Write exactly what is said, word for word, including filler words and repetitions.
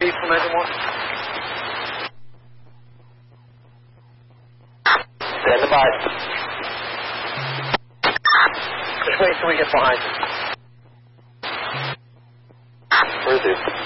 read from anyone? Stand by. Just wait till we get behind you. Where is he?